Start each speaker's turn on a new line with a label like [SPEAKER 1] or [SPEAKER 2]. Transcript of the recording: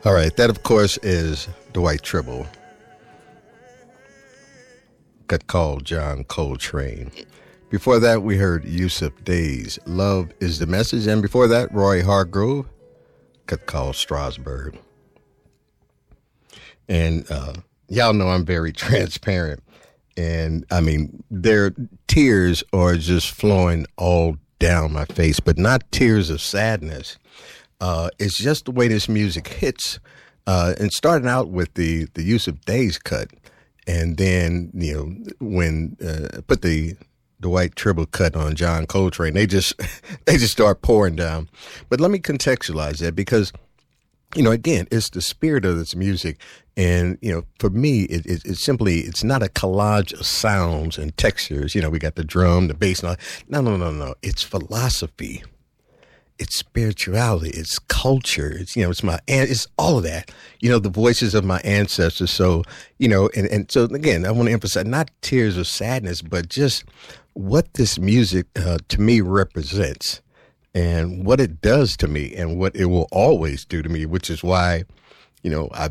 [SPEAKER 1] All right, that of course is Dwight Tribble, cut called John Coltrane. Before that, we heard Yusuf Days, Love is the Message. And before that, Roy Hargrove, cut called Strasbourg. And y'all know I'm very transparent. And I mean, their tears are just flowing all down my face, but not tears of sadness. It's just the way this music hits. And starting out with the Yusuf Days cut. And then, when put the Dwight Tribble cut on John Coltrane, they just start pouring down. But let me contextualize that because, again, it's the spirit of this music. And, for me, it's simply, it's not a collage of sounds and textures. We got the drum, the bass, and all. No. It's philosophy. It's spirituality. It's culture. It's all of that. The voices of my ancestors. So, and so again, I want to emphasize not tears of sadness, but just what this music to me represents and what it does to me and what it will always do to me, which is why, I've